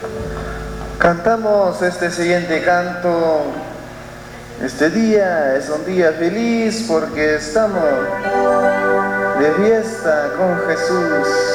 Cantamos este siguiente canto. Este día es un día feliz porque estamos de fiesta con Jesús.